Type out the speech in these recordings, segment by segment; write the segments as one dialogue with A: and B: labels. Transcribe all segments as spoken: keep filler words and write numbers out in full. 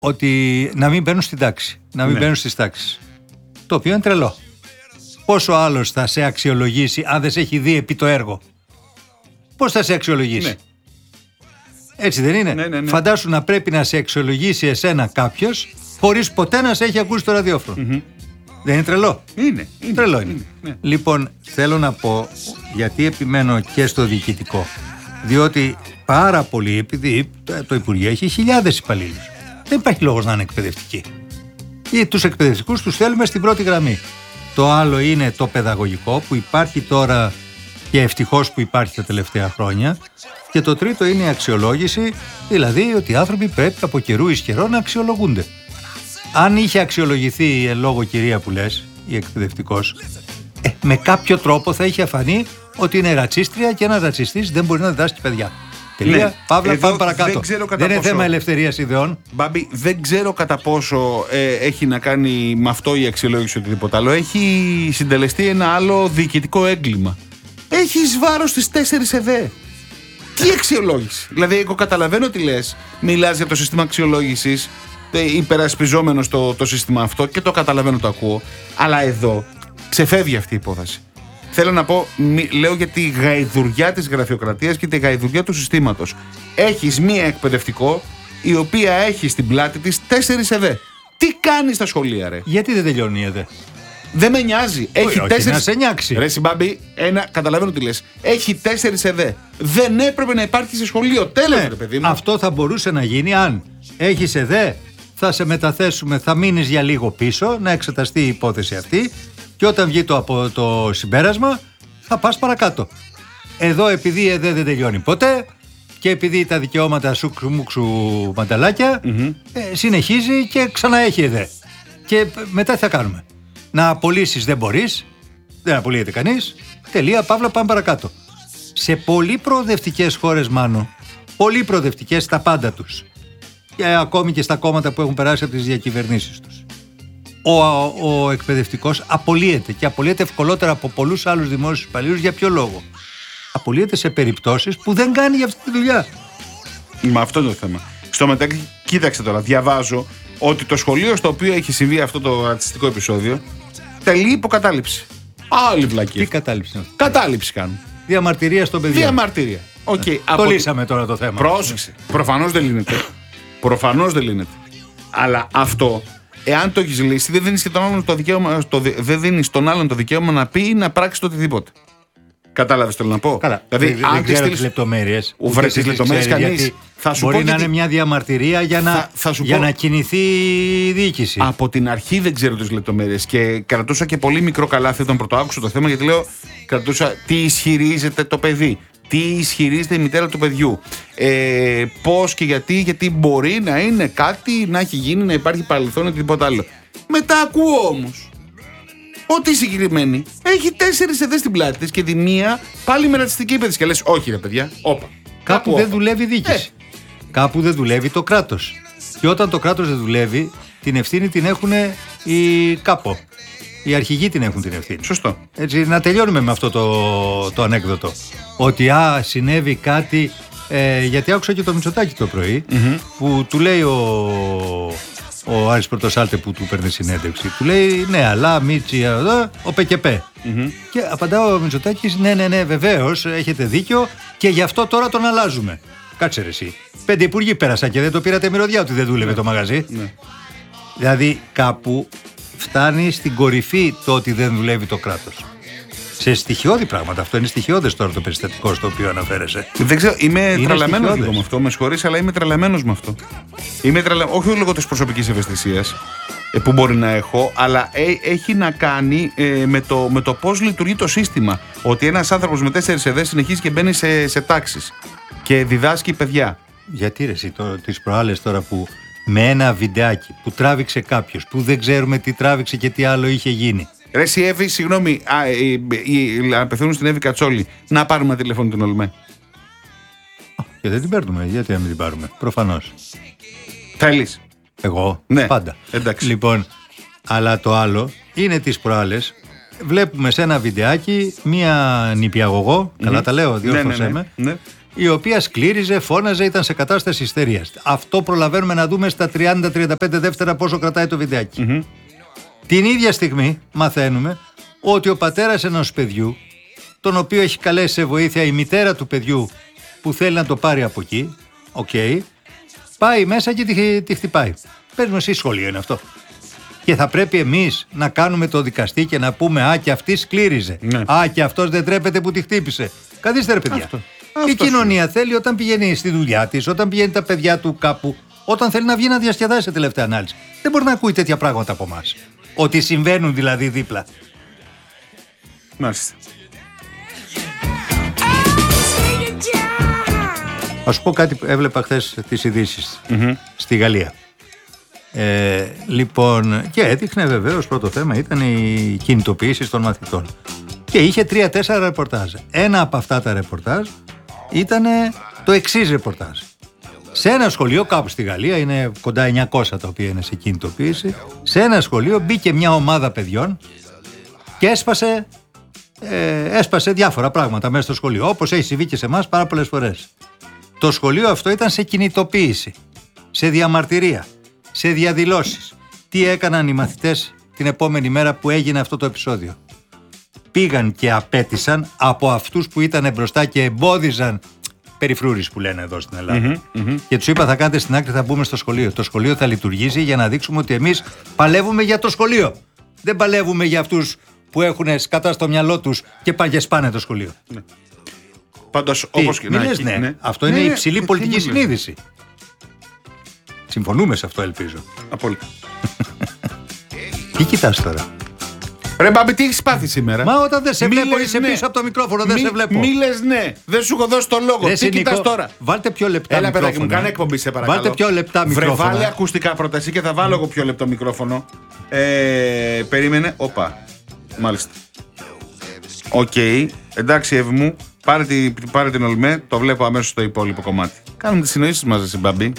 A: ότι να μην μπαίνουν στην τάξη, να μην ναι. μπαίνουν στις τάξεις. Το οποίο είναι τρελό. Πόσο άλλος θα σε αξιολογήσει αν δεν σε έχει δει επί το έργο? Πώς θα σε αξιολογήσει?
B: Ναι.
A: Έτσι δεν είναι?
B: Ναι, ναι, ναι.
A: Φαντάσου να πρέπει να σε αξιολογήσει εσένα κάποιος χωρίς ποτέ να σε έχει ακούσει το ραδιόφωνο. Mm-hmm. Δεν είναι τρελό?
B: Είναι. είναι
A: τρελό είναι.
B: είναι ναι.
A: Λοιπόν, θέλω να πω, γιατί επιμένω και στο διοικητικό, διότι πάρα πολύ, επειδή το Υπουργείο έχει χιλιάδες υπαλλήλους, δεν υπάρχει λόγος να είναι εκπαιδευτικοί. Ή τους εκπαιδευτικούς τους θέλουμε στην πρώτη γραμμή. Το άλλο είναι το παιδαγωγικό που υπάρχει τώρα και ευτυχώς που υπάρχει τα τελευταία χρόνια. Και το τρίτο είναι η αξιολόγηση, δηλαδή ότι οι άνθρωποι πρέπει από καιρού εις καιρό να αξιολογούνται. Αν είχε αξιολογηθεί εν λόγω κυρία που λες, η εκπαιδευτικός, ε, με κάποιο τρόπο θα είχε φανεί ότι είναι ρατσίστρια και ένας ρατσιστής δεν μπορεί να διδάσκει παιδιά. Τελεία, ναι. Παύλα, πάμε παρακάτω. Δεν, δεν είναι πόσο... θέμα ελευθερίας ιδεών.
B: Μπάμπη, δεν ξέρω κατά πόσο ε, έχει να κάνει με αυτό η αξιολόγηση ή οτιδήποτε άλλο. Έχει συντελεστεί ένα άλλο διοικητικό έγκλημα. Έχει εις βάρος τις τέσσερις ΕΔΕ. Τι αξιολόγηση? Δηλαδή, εγώ καταλαβαίνω τι λες. Μιλάς για το σύστημα αξιολόγησης, υπερασπιζόμενος το, το σύστημα αυτό και το καταλαβαίνω, το ακούω. Αλλά εδώ ξεφεύγει αυτή η υπόθεση. Θέλω να πω, μη, λέω για τη γαϊδουριά της γραφειοκρατίας και τη γαϊδουριά του συστήματος. Έχεις μία εκπαιδευτικό η οποία έχει στην πλάτη της τέσσερις ΕΔΕ. Τι κάνει στα σχολεία, ρε?
A: Γιατί δεν τελειώνει η ΕΔΕ?
B: Δεν με νοιάζει. Έχει
A: όχι,
B: τέσσερις...
A: να σε νιάξει.
B: Ρε Συμπάμπη, ένα, καταλαβαίνω τι λες. Έχει τέσσερις ΕΔΕ. Δεν έπρεπε να υπάρχει σε σχολείο. Τέλος, ναι, ρε παιδί μου.
A: Αυτό θα μπορούσε να γίνει αν έχεις ΕΔΕ, θα σε μεταθέσουμε, θα μείνεις για λίγο πίσω, να εξεταστεί η υπόθεση αυτή και όταν βγει το, από το συμπέρασμα θα πας παρακάτω. Εδώ επειδή η ΕΔΕ δεν τελειώνει ποτέ και επειδή τα δικαιώματα σου μουξου μανταλάκια, mm-hmm. ε, συνεχίζει και ξαναέχει ΕΔΕ. Και μετά τι θα κάνουμε? Να απολύσεις δεν μπορείς, δεν απολύεται κανείς, τελεία, παύλα, πάμε παρακάτω. Σε πολύ προοδευτικές χώρες, Μάνο, πολύ προοδευτικές στα πάντα τους, και ακόμη και στα κόμματα που έχουν περάσει από τις διακυβερνήσεις τους, ο, ο, ο εκπαιδευτικός απολύεται και απολύεται ευκολότερα από πολλούς άλλους δημόσιους υπαλλήλους. Για ποιο λόγο? Απολύεται σε περιπτώσεις που δεν κάνει για αυτή τη δουλειά.
B: Με αυτό είναι το θέμα. Στο μεταξύ, κοίταξε τώρα, διαβάζω ότι το σχολείο στο οποίο έχει συμβεί αυτό το ρατσιστικό επεισόδιο τελεί υποκατάληψη. Άλλη βλακία.
A: Τι κατάληψη?
B: Κατάληψη κάνουν.
A: Διαμαρτυρία στον παιδί.
B: Διαμαρτυρία. Okay,
A: το από... λύσαμε τώρα το θέμα.
B: Πρόσεξε. Προφανώς δεν λύνεται. Προφανώς δεν λύνεται. Αλλά αυτό, εάν το έχεις λύσει, δεν δίνεις και τον άλλον το δικαίωμα, το, δεν δίνεις τον άλλον το δικαίωμα να πει ή να πράξει το οτιδήποτε. Κατάλαβες τι θέλω να πω?
A: Καλά. Δηλαδή, δεν, αν δεν ξέρω τις λεπτομέρειες.
B: Βρε τις λεπτομέρειες κανείς. Θα σου
A: μπορεί
B: πω
A: να
B: γιατί...
A: είναι μια διαμαρτυρία για να,
B: θα, θα
A: για
B: πω...
A: να κινηθεί η διοίκηση.
B: Από την αρχή δεν ξέρω τις λεπτομέρειες και κρατούσα και πολύ μικρό καλάθι όταν πρωτοάκουσα το θέμα, γιατί λέω, κρατούσα τι ισχυρίζεται το παιδί, τι ισχυρίζεται η μητέρα του παιδιού, ε, πώς και γιατί, γιατί μπορεί να είναι κάτι, να έχει γίνει, να υπάρχει παρελθόν ή οτιδήποτε άλλο. Μετά ακούω όμως ότι η συγκεκριμένη έχει τέσσερις ΕΔΕ στην πλάτη της και τη μία πάλι με ρατσιστική ύπεδηση. Και λες, όχι ρε παιδιά, όπα.
A: Κάπου δεν δουλεύει η διοίκηση. Ε. Κάπου δεν δουλεύει το κράτος. Και όταν το κράτος δεν δουλεύει, την ευθύνη την έχουν οι ΚΑΠΟ. Οι αρχηγοί την έχουν την ευθύνη.
B: Σωστό.
A: Έτσι, να τελειώνουμε με αυτό το, το ανέκδοτο. Ότι α, συνέβη κάτι. Ε, γιατί άκουσα και το Μητσοτάκη το πρωί, mm-hmm. που του λέει ο, ο Άρης Πρωτοσάλτε που του παίρνει συνέντευξη. Του λέει ναι, αλλά Μίτσι, εδώ, ο ΠΚΠ. Mm-hmm. Και απαντάω ο Μητσοτάκης, ναι, ναι, ναι, βεβαίως, έχετε δίκιο και γι' αυτό τώρα τον αλλάζουμε. Κάτσε ρε εσύ. Πέντε υπουργοί πέρασαν και δεν το πήρατε μυρωδιά ότι δεν δούλευε, ναι, το μαγαζί. Ναι. Δηλαδή κάπου φτάνει στην κορυφή το ότι δεν δουλεύει το κράτος. Σε στοιχειώδη πράγματα. Αυτό είναι στοιχειώδες τώρα το περιστατικό στο οποίο αναφέρεσαι.
B: Δεν ξέρω, είμαι τρελαμένος με αυτό. Με συγχωρείς, αλλά είμαι τρελαμένος με αυτό. Είμαι τρελα... Όχι λόγω της προσωπικής ευαισθησίας ε, που μπορεί να έχω, αλλά ε, έχει να κάνει ε, με, το, με το πώς λειτουργεί το σύστημα. Ότι ένας άνθρωπος με τέσσερις ΕΔΕ συνεχίζει και μπαίνει σε, σε τάξεις και διδάσκει παιδιά.
A: Γιατί ρε εσύ, τις προάλλες τώρα που με ένα βιντεάκι που τράβηξε κάποιος, που δεν ξέρουμε τι τράβηξε και τι άλλο είχε γίνει.
B: Ρε εσύ Εύη, συγγνώμη, απευθύνουν στην Εύη Κατσόλη να πάρουμε τηλέφωνο την Ολμέ.
A: Και δεν την παίρνουμε, γιατί να μην την πάρουμε, προφανώς.
B: Θέλεις?
A: Εγώ,
B: ναι,
A: πάντα.
B: Εντάξει.
A: Λοιπόν, αλλά το άλλο είναι τις προάλλες. Βλέπουμε σε ένα βιντεάκι μία νηπιαγωγό, mm-hmm. καλά τα λέω, διόρθωσέ
B: ναι, ναι, ναι,
A: με,
B: ναι.
A: η οποία σκλήριζε, φώναζε, ήταν σε κατάσταση ιστερίας. Αυτό προλαβαίνουμε να δούμε στα τριάντα με τριάντα πέντε δεύτερα πόσο κρατάει το βιντεάκι. Mm-hmm. Την ίδια στιγμή μαθαίνουμε ότι ο πατέρας ενός παιδιού, τον οποίο έχει καλέσει σε βοήθεια η μητέρα του παιδιού που θέλει να το πάρει από εκεί, okay, πάει μέσα και τη, τη χτυπάει. Πες μου εσύ, σχολείο είναι αυτό. Και θα πρέπει εμείς να κάνουμε το δικαστή και να πούμε «Α, και αυτή σκλήριζε». Ναι. «Α, και αυτός δεν τρέπεται που τη χτύπησε». Καθίστε ρε παιδιά. Αυτό. Η Αυτό κοινωνία είναι. Θέλει όταν πηγαίνει στη δουλειά της, όταν πηγαίνει τα παιδιά του κάπου, όταν θέλει να βγει να διασκεδάσει σε τελευταία ανάλυση. Δεν μπορεί να ακούει τέτοια πράγματα από εμάς. Ότι συμβαίνουν δηλαδή δίπλα.
B: Μάλιστα.
A: Θα σου πω κάτι που έβλεπα χθες τις ειδήσεις mm-hmm. στη Γαλλία. Ε, λοιπόν, και έδειχνε βεβαίως, πρώτο θέμα ήταν οι κινητοποιήσεις των μαθητών. Και είχε τρία-τέσσερα ρεπορτάζ. Ένα από αυτά τα ρεπορτάζ ήταν το εξής ρεπορτάζ. Σε ένα σχολείο κάπου στη Γαλλία, είναι κοντά εννιακόσια τα οποία είναι σε κινητοποίηση, σε ένα σχολείο μπήκε μια ομάδα παιδιών και έσπασε, ε, έσπασε διάφορα πράγματα μέσα στο σχολείο, όπως έχει συμβεί και σε εμάς πάρα πολλές φορές. Το σχολείο αυτό ήταν σε κινητοποίηση, σε διαμαρτυρία, σε διαδηλώσεις. Τι έκαναν οι μαθητές την επόμενη μέρα που έγινε αυτό το επεισόδιο? Πήγαν και απέτησαν από αυτούς που ήταν μπροστά και εμπόδιζαν, περιφρούρεις που λένε εδώ στην Ελλάδα, mm-hmm, mm-hmm. και τους είπα θα κάνετε στην άκρη, θα μπούμε στο σχολείο. Το σχολείο θα λειτουργήσει για να δείξουμε ότι εμείς παλεύουμε για το σχολείο. Δεν παλεύουμε για αυτούς που έχουν σκατά στο μυαλό τους και πάνε και σπάνε το σχολείο.
B: Ναι. Πάντως, όπως και να έχει,
A: ναι.
B: ναι.
A: Αυτό είναι
B: ναι,
A: υψηλή
B: ναι,
A: πολιτική
B: ναι,
A: συνείδηση. Συμφωνούμε σε αυτό, ελπίζω.
B: Απόλυτα.
A: Τι κοιτάς τώρα?
B: Ρε Μπάμπη, τι έχεις πάθει σήμερα?
A: Μα όταν δεν σε
B: μη
A: βλέπω,
B: λες,
A: είσαι
B: ναι.
A: πίσω από το μικρόφωνο, δεν
B: μη,
A: σε βλέπω.
B: Μη λες ναι, δεν σου έχω δώσει το λόγο.
A: Ρε,
B: τι κοιτάς
A: Νικό,
B: τώρα?
A: Βάλτε πιο λεπτά
B: Έλα,
A: μικρόφωνα.
B: παιδάκι μου, κάνε εκπομπή σε παρακαλώ.
A: Βάλτε πιο λεπτά μικρόφωνα.
B: Βρε, βάλε ακουστικά πρόταση και θα βάλω εγώ πιο λεπτό μικρόφωνο. Ε, περίμενε, όπα. Μάλιστα. Οκ, okay. Εντάξει, Εύη μου, πάρε, τη, πάρε την Ολμέ, το βλέπω αμέσως στο υπόλοιπο κομμάτι. Κάνουμε τις συνοήσεις μας, εσύ Μπάμπη.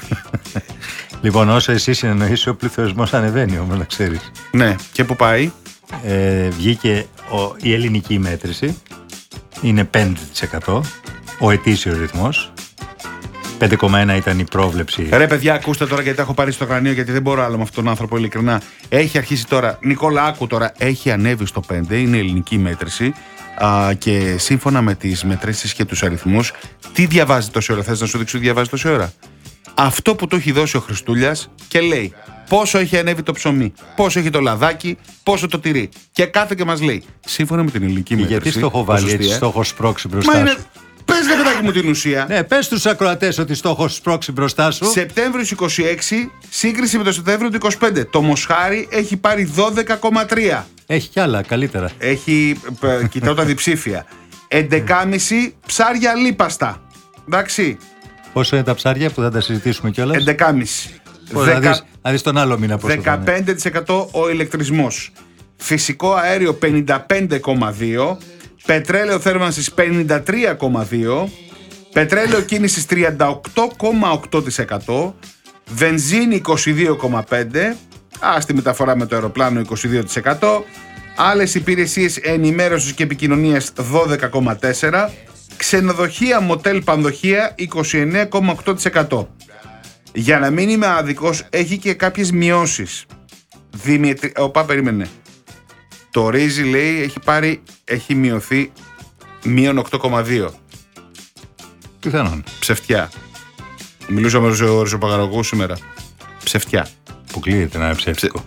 A: Λοιπόν, όσο εσύ συνεννοείσαι, ο πληθωρισμός ανεβαίνει, όμως να ξέρεις.
B: Ναι, και πού πάει?
A: Ε, βγήκε ο, η ελληνική μέτρηση, είναι πέντε τοις εκατό, ο ετήσιος ρυθμός. πέντε κόμμα ένα ήταν η πρόβλεψη.
B: Ρε παιδιά, ακούστε τώρα, γιατί τα έχω πάρει στο κρανίο, γιατί δεν μπορώ άλλο με αυτόν τον άνθρωπο, ειλικρινά. Έχει αρχίσει τώρα, Νικόλα, άκου τώρα, έχει ανέβει στο πέντε, είναι η ελληνική μέτρηση. Α, και σύμφωνα με τις μετρήσεις και τους αριθμούς, τι διαβάζει τόση ώρα? Θες να σου δείξω τι διαβάζει τόση ώρα? Αυτό που του έχει δώσει ο Χριστούλιας και λέει πόσο έχει ανέβει το ψωμί, πόσο έχει το λαδάκι, πόσο το τυρί. Και κάθε και μας λέει, σύμφωνα με την ελληνική μέτρηση.
A: Γιατί στο έχω βάλει έτσι, στόχο σπρώξει μπροστά
B: είναι...
A: σου?
B: Πες ρε παιδάκι μου την ουσία.
A: Ναι, πες στους ακροατές ότι στόχο σπρώξει μπροστά σου.
B: Σεπτέμβριος είκοσι έξι, σύγκριση με το Σεπτέμβριο του είκοσι πέντε. Το μοσχάρι έχει πάρει δώδεκα κόμμα τρία.
A: Έχει κι άλλα, καλύτερα.
B: Έχει, κοιτάω τα διψήφια. έντεκα κόμμα πέντε ψάρια λίπαστα. Εντάξει.
A: Πόσο είναι τα ψάρια που θα τα συζητήσουμε κιόλας?
B: έντεκα κόμμα πέντε.
A: Να δεις τον άλλο μήνα πόσο
B: δεκαπέντε τοις εκατό ο ηλεκτρισμός. Φυσικό αέριο πενήντα πέντε κόμμα δύο. Πετρέλαιο θέρμανσης πενήντα τρία κόμμα δύο. Πετρέλαιο κίνησης τριάντα οκτώ κόμμα οκτώ τοις εκατό. Βενζίνη είκοσι δύο κόμμα πέντε τοις εκατό. Α, στη μεταφορά με το αεροπλάνο είκοσι δύο τοις εκατό. Άλλες υπηρεσίες ενημέρωσης και επικοινωνίας δώδεκα κόμμα τέσσερα τοις εκατό. Ξενοδοχεία, μοτέλ, πανδοχεία είκοσι εννέα κόμμα οκτώ τοις εκατό. Για να μην είμαι άδικος, έχει και κάποιες μειώσεις. Δημητρη... Οπα, περίμενε. Το ρύζι, λέει, έχει πάρει, έχει μειωθεί μείον οκτώ κόμμα δύο.
A: Πιθανόν.
B: Ψευτιά. Μιλούσαμε με τους ριζοπαγαραγωγούς σήμερα. Ψευτιά.
A: Που κλείεται να είναι ψεύτικο.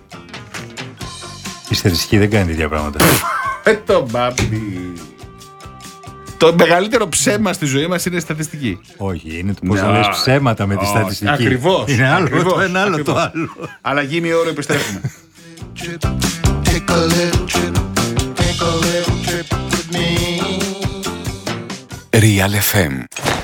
A: Η στατιστική δεν κάνει τέτοια πράγματα.
B: Ε, το μπάμπι. Το μεγαλύτερο ψέμα στη ζωή μας είναι η στατιστική.
A: Όχι, είναι το πώς θα λες ψέματα με τη στατιστική.
B: Ακριβώς.
A: Είναι άλλο
B: ακριβώς,
A: το ένα, άλλο
B: ακριβώς.
A: το άλλο.
B: Αλλαγή μία ώρα, επιστρέφουμε.
C: Real εφ εμ.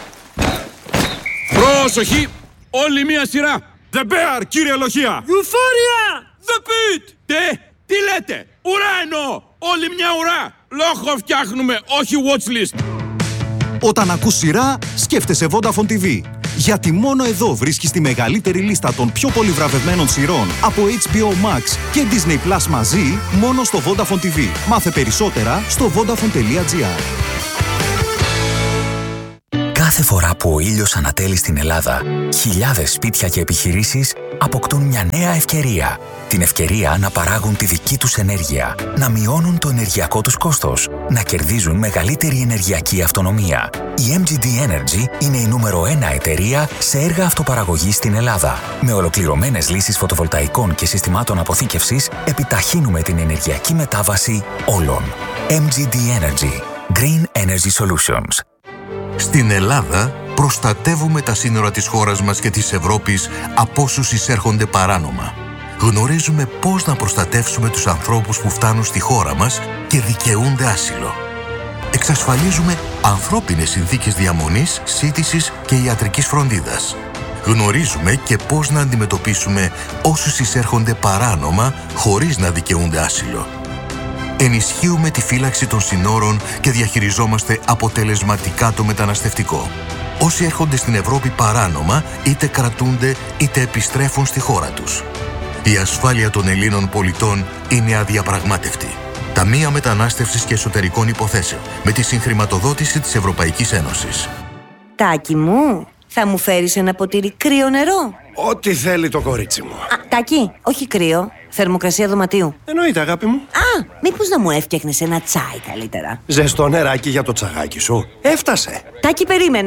D: Πρόσοχη! Όλη μία σειρά! The Bear, κύριε Λοχεία! Euphoria! The Pit! Τι, τι λέτε? Ουρά εννοώ! Όλη μια ουρά! Λόγο φτιάχνουμε, όχι watchlist!
E: Όταν ακούς σειρά, σκέφτεσαι Vodafone τι βι. Γιατί μόνο εδώ βρίσκεις τη μεγαλύτερη λίστα των πιο πολύ βραβευμένων σειρών από έιτς μπι ο Max και Disney Plus μαζί, μόνο στο Vodafone τι βι. Μάθε περισσότερα στο vodafone τελεία τζι άρ.
C: Κάθε
F: Κάθε φορά που ο ήλιος ανατέλει στην Ελλάδα, χιλιάδες σπίτια και επιχειρήσεις αποκτούν μια νέα ευκαιρία. Την ευκαιρία να παράγουν τη δική τους ενέργεια, να μειώνουν το ενεργειακό τους κόστος, να κερδίζουν μεγαλύτερη ενεργειακή αυτονομία. Η εμ τζι ντι Energy είναι η νούμερο ένα εταιρεία σε έργα αυτοπαραγωγής στην Ελλάδα. Με ολοκληρωμένες λύσεις φωτοβολταϊκών και συστημάτων αποθήκευσης, επιταχύνουμε την ενεργειακή μετάβαση όλων. εμ τζι ντι Energy. Green Energy Solutions.
G: Στην Ελλάδα προστατεύουμε τα σύνορα της χώρας μας και της Ευρώπης από όσους εισέρχονται παράνομα. Γνωρίζουμε πώς να προστατεύσουμε τους ανθρώπους που φτάνουν στη χώρα μας και δικαιούνται άσυλο. Εξασφαλίζουμε ανθρώπινες συνθήκες διαμονής, σύντησης και ιατρικής φροντίδας. Γνωρίζουμε και πώς να αντιμετωπίσουμε όσους εισέρχονται παράνομα χωρίς να δικαιούνται άσυλο. Ενισχύουμε τη φύλαξη των συνόρων και διαχειριζόμαστε αποτελεσματικά το μεταναστευτικό. Όσοι έρχονται στην Ευρώπη παράνομα, είτε κρατούνται είτε επιστρέφουν στη χώρα τους. Η ασφάλεια των Ελλήνων πολιτών είναι αδιαπραγμάτευτη. Ταμεία Μετανάστευσης και Εσωτερικών Υποθέσεων, με τη συγχρηματοδότηση της Ευρωπαϊκής Ένωσης.
H: Τάκη μου, θα μου φέρεις ένα ποτήρι κρύο νερό?
I: Ό,τι θέλει το κορίτσι μου.
H: Α, Τάκη, όχι κρύο. Θερμοκρασία δωματίου.
I: Εννοείται, αγάπη μου.
H: Α, μήπως να μου έφτιαχνες ένα τσάι καλύτερα?
I: Ζεστό νεράκι για το τσαγάκι σου. Έφτασε.
H: Τάκη, περίμενε.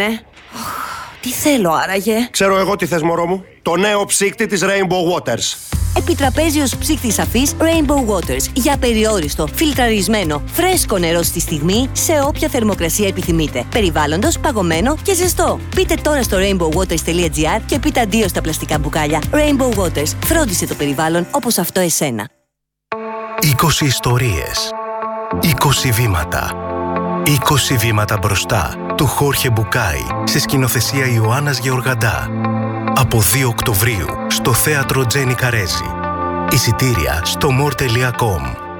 H: Τι θέλω άραγε?
I: Ξέρω εγώ τι θες, μωρό μου. Το νέο ψύκτη της Rainbow Waters.
H: Επιτραπέζιος ψύκτης αφής Rainbow Waters. Για περιόριστο, φιλτραρισμένο, φρέσκο νερό στη στιγμή, σε όποια θερμοκρασία επιθυμείτε. Περιβάλλοντος, παγωμένο και ζεστό. Μπείτε τώρα στο rainbow waters τελεία gr και πείτε αντίο στα πλαστικά μπουκάλια. Rainbow Waters. Φρόντισε το περιβάλλον όπως αυτό εσένα.
J: είκοσι ιστορίες. είκοσι βήματα. είκοσι βήματα μπροστά του Χόρχε Μπουκάη σε σκηνοθεσία Ιωάννας Γεωργαντά. Από δύο Οκτωβρίου στο θέατρο Τζένι Καρέζη. Εισιτήρια στο μορ τελεία κομ.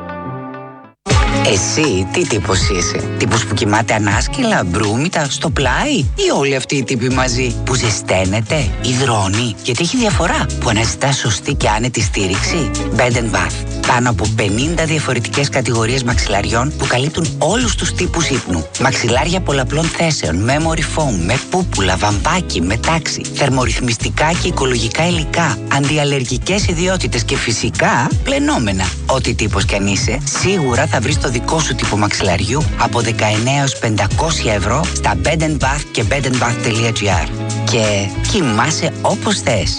K: Εσύ τι τύπος είσαι? Τύπος που κοιμάται ανάσκελα, μπρούμητα, στο πλάι? Ή όλοι αυτοί οι τύποι μαζί που ζεσταίνεται, υδρώνει? Γιατί έχει διαφορά που αναζητά σωστή και άνετη στήριξη. Bed and Bath. Πάνω από πενήντα διαφορετικές κατηγορίες μαξιλαριών που καλύπτουν όλους τους τύπους ύπνου. Μαξιλάρια πολλαπλών θέσεων, memory foam, με πούπουλα, βαμπάκι, με τάξη, θερμορυθμιστικά και οικολογικά υλικά, αντιαλλεργικές ιδιότητες και φυσικά πλενόμενα. Ό,τι τύπος κι αν είσαι, σίγουρα θα βρεις το δικό σου τύπο μαξιλαριού από δεκαεννέα έως πεντακόσια ευρώ στα Bed and Bath και bed and bath τελεία gr. Και κοιμάσαι όπως θες.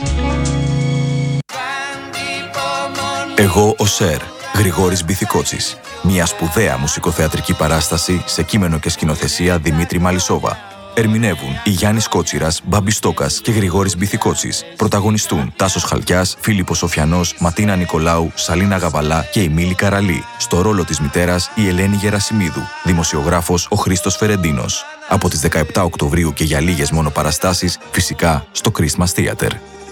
C: Εγώ ο Σερ, Γρηγόρης Μπιθικότσης. Μια σπουδαία μουσικοθεατρική παράσταση σε κείμενο και σκηνοθεσία Δημήτρη Μαλισσόβα. Ερμηνεύουν η Γιάννης Κότσιρας, Μπάμπης Στόκας και Γρηγόρης Μπιθικότσης. Πρωταγωνιστούν Τάσος Χαλκιάς, Φίλιππος Σοφιανός, Ματίνα Νικολάου, Σαλίνα Γαβαλά και η Μίλη Καραλή. Στο ρόλο της μητέρας η Ελένη Γερασιμίδου. Δημοσιογράφος ο Χρήστος Φερεντίνος. Από τις δεκαεπτά Οκτωβρίου και για λίγες μόνο παραστάσεις, φυσικά στο Christmas Theater.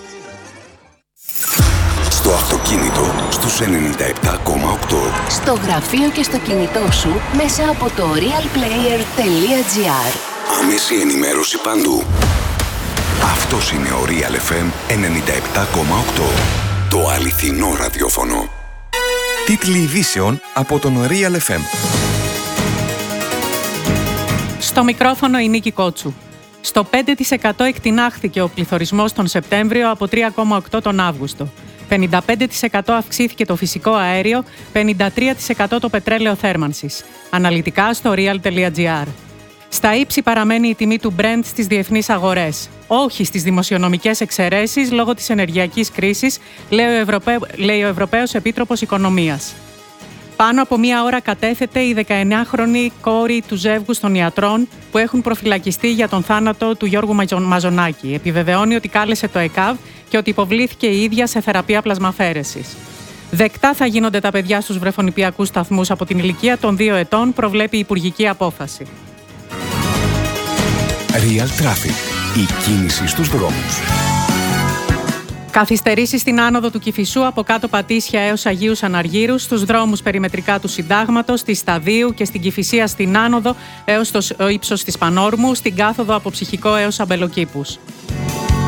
L: Στο αυτοκίνητο στους ενενήντα επτά κόμμα οκτώ.
M: Στο γραφείο και στο κινητό σου μέσα από το real player τελεία gr.
L: Άμεση ενημέρωση παντού. Αυτός είναι ο Real εφ εμ ενενήντα επτά κόμμα οκτώ. Το αληθινό ραδιόφωνο.
C: Τίτλοι ειδήσεων από τον Real εφ εμ.
N: Στο μικρόφωνο η Νίκη Κότσου. Στο πέντε τοις εκατό εκτινάχθηκε ο πληθωρισμός τον Σεπτέμβριο από τρία κόμμα οκτώ τον Αύγουστο. πενήντα πέντε τοις εκατό αυξήθηκε το φυσικό αέριο, πενήντα τρία τοις εκατό το πετρέλαιο θέρμανσης. Αναλυτικά στο real τελεία gr. Στα ύψη παραμένει η τιμή του Brent στις διεθνείς αγορές. Όχι στις δημοσιονομικές εξαιρέσεις λόγω της ενεργειακής κρίσης, λέει ο, Ευρωπαί... λέει ο Ευρωπαίος Επίτροπος Οικονομίας. Πάνω από μία ώρα κατέθεται η δεκαεννιάχρονη κόρη του ζεύγους των ιατρών που έχουν προφυλακιστεί για τον θάνατο του Γιώργου Μαζονάκη. Επιβεβαιώνει ότι κάλεσε το ΕΚΑΒ και ότι υποβλήθηκε η ίδια σε θεραπεία πλασμαφέρεσης. Δεκτά θα γίνονται τα παιδιά στους βρεφονιπιακούς σταθμούς από την ηλικία των δύο ετών, προβλέπει η υπουργική απόφαση.
L: Real Traffic. Η κίνηση στους δρόμους.
N: Καθυστερήσεις στην άνοδο του Κηφισού από κάτω Πατήσια έως Αγίους Αναργύρους, στους δρόμους περιμετρικά του Συντάγματος, στη Σταδίου και στην Κηφισία στην άνοδο έως το ύψος της Πανόρμου, στην κάθοδο από Ψυχικό έως Αμπελοκήπους.